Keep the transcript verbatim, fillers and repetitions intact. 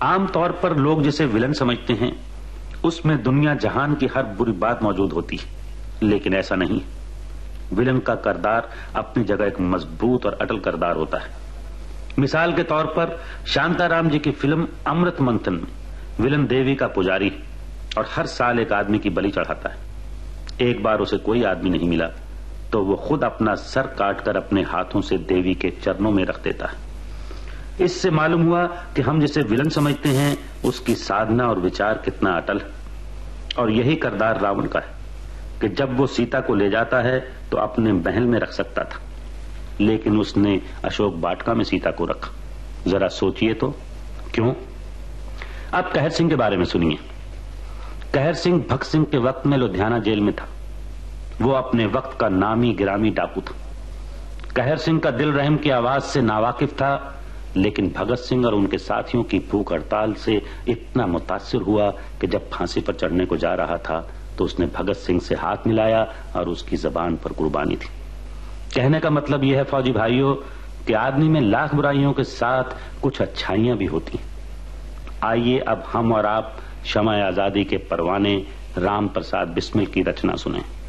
आमतौर पर लोग जिसे विलन समझते हैं उसमें दुनिया जहान की हर बुरी बात मौजूद होती है, लेकिन ऐसा नहीं। विलन का किरदार अपनी जगह एक मजबूत और अटल किरदार होता है। मिसाल के तौर पर शांताराम जी की फिल्म अमृत मंथन में विलन देवी का पुजारी और हर साल एक आदमी की बलि चढ़ाता है। एक बार उसे कोई आदमी नहीं मिला तो वो खुद अपना सर काटकर अपने हाथों से देवी के चरणों में रख देता है। इससे मालूम हुआ कि हम जिसे विलन समझते हैं उसकी साधना और विचार कितना अटल है। और यही किरदार रावण का है कि जब वो सीता को ले जाता है तो अपने महल में रख सकता था, लेकिन उसने अशोक वाटिका में सीता को रखा। जरा सोचिए तो क्यों। अब कहर सिंह के बारे में सुनिए। कहर सिंह भगत सिंह के वक्त में लुधियाना जेल में था। वो अपने वक्त का नामी गिरामी डाकू था। कहर सिंह का दिल रहम की आवाज से नावाकिफ था, लेकिन भगत सिंह और उनके साथियों की भूख हड़ताल से इतना मुतासिर हुआ कि जब फांसी पर चढ़ने को जा रहा था तो उसने भगत सिंह से हाथ मिलाया और उसकी जबान पर कुर्बानी थी। कहने का मतलब यह है फौजी भाइयों कि आदमी में लाख बुराइयों के साथ कुछ अच्छाइयां भी होती हैं। आइए अब हम और आप शमा आजादी के परवाने राम प्रसाद बिस्मिल की रचना सुनें।